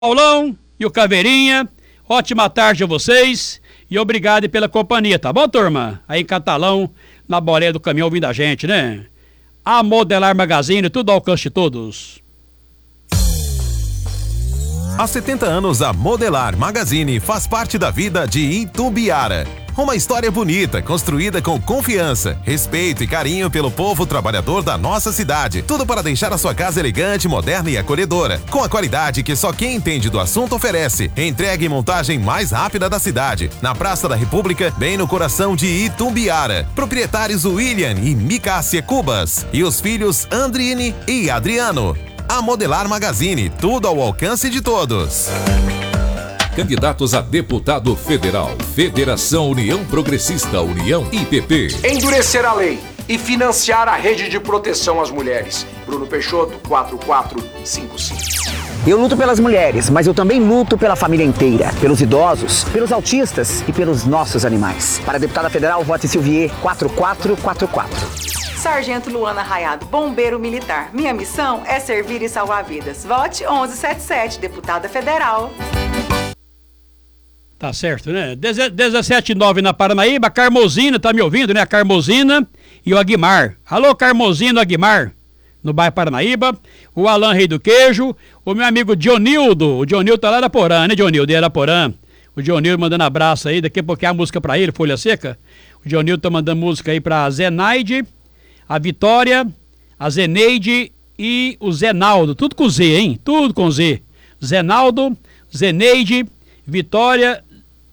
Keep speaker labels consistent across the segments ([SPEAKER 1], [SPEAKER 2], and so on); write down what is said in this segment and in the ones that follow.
[SPEAKER 1] Paulão e o Caveirinha, ótima tarde a vocês e obrigado pela companhia, tá bom, turma? Aí em Catalão, na boleia do caminhão ouvindo a gente, né? A Modelar Magazine, tudo ao alcance de todos.
[SPEAKER 2] Há 70 anos, a Modelar Magazine faz parte da vida de Itumbiara. Uma história bonita, construída com confiança, respeito e carinho pelo povo trabalhador da nossa cidade. Tudo para deixar a sua casa elegante, moderna e acolhedora. Com a qualidade que só quem entende do assunto oferece. Entrega e montagem mais rápida da cidade. Na Praça da República, bem no coração de Itumbiara. Proprietários William e Micácia Cubas. E os filhos Andrine e Adriano. A Modelar Magazine, tudo ao alcance de todos.
[SPEAKER 3] Candidatos a deputado federal. Federação União Progressista, União IPP.
[SPEAKER 4] Endurecer a lei e financiar a rede de proteção às mulheres. Bruno Peixoto, 4455.
[SPEAKER 5] Eu luto pelas mulheres, mas eu também luto pela família inteira, pelos idosos, pelos autistas e pelos nossos animais. Para deputada federal, vote Silvier, 4444.
[SPEAKER 6] Sargento Luana Raiado, bombeiro militar. Minha missão é servir e salvar vidas. Vote 1177, deputada federal.
[SPEAKER 1] Tá certo, né? 17:09 na Paranaíba, a Carmozina, tá me ouvindo, né? A Carmozina e o Aguimar. Alô, Carmozina, Aguimar, no bairro Paranaíba. O Alan Rei do Queijo, o meu amigo Dionildo. O Dionildo tá lá da Porã, né, Dionildo? De Araporã. O Dionildo mandando abraço aí, daqui a pouco é a música pra ele, Folha Seca. O Dionildo tá mandando música aí pra Zenaide, a Vitória, a Zeneide e o Zenaldo. Tudo com Z, hein? Tudo com Z. Zenaldo, Zeneide, Vitória,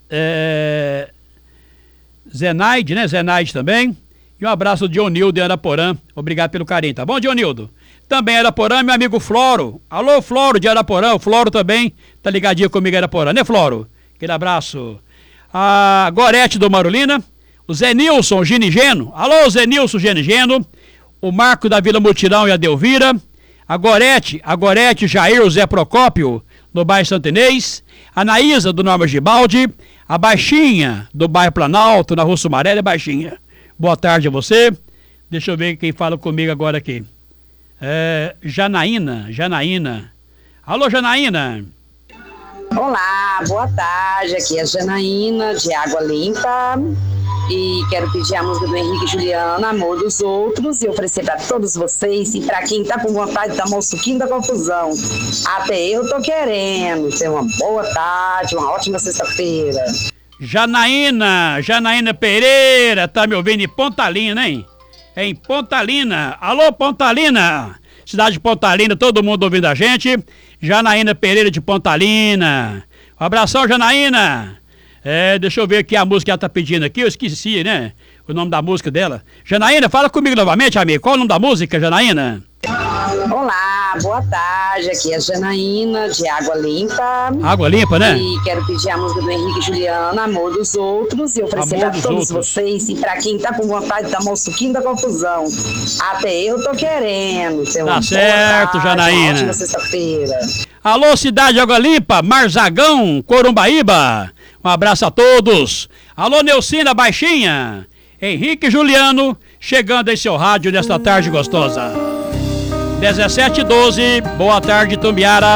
[SPEAKER 1] Zenaide, né? Zenaide também. E um abraço do Dionildo de Araporã. Obrigado pelo carinho, tá bom, Dionildo? Também Araporã, meu amigo Floro. Alô, Floro de Araporã. O Floro também tá ligadinho comigo em Araporã, né, Floro? Aquele abraço. A Gorete do Marulina. O Zé Nilson Ginigeno. Alô, Zé Nilson Ginigeno. O Marco da Vila Mutirão e a Delvira. A Gorete Jair, o Zé Procópio, no bairro Santo Inês. A Naísa do Norma Gibaldi. A Baixinha do bairro Planalto, na Rua Sumaré, é Baixinha. Boa tarde a você. Deixa eu ver quem fala comigo agora aqui. Janaína. Alô, Janaína.
[SPEAKER 7] Olá, boa tarde. Aqui é a Janaína, de Água Limpa. E quero pedir a música do Henrique e Juliana, Amor dos Outros, e oferecer para todos vocês e para quem tá com vontade de tomar um suquinho da confusão. Até eu tô querendo. Tenha uma boa tarde, uma ótima sexta-feira.
[SPEAKER 1] Janaína Pereira, tá me ouvindo em Pontalina, hein? Em Pontalina. Alô, Pontalina. Cidade de Pontalina, todo mundo ouvindo a gente. Janaína Pereira de Pontalina. Um abração, Janaína. Deixa eu ver aqui a música que ela tá pedindo aqui, eu esqueci, né? O nome da música dela. Janaína, fala comigo novamente, amigo. Qual é o nome da música, Janaína?
[SPEAKER 7] Olá, boa tarde. Aqui é a Janaína, de Água Limpa.
[SPEAKER 1] Água Limpa, né?
[SPEAKER 7] E quero pedir a música do Henrique e Juliana, Amor dos Outros, e oferecer para todos vocês e para quem tá com vontade de tomar um suquinho da confusão. Até eu tô querendo.
[SPEAKER 1] Tá certo, Janaína.
[SPEAKER 7] Uma ótima sexta-feira.
[SPEAKER 1] Alô, cidade de Água Limpa, Marzagão, Corumbaíba. Um abraço a todos. Alô, Neucina Baixinha. Henrique e Juliano, chegando em seu rádio nesta tarde gostosa. 17:12, boa tarde, Itumbiara.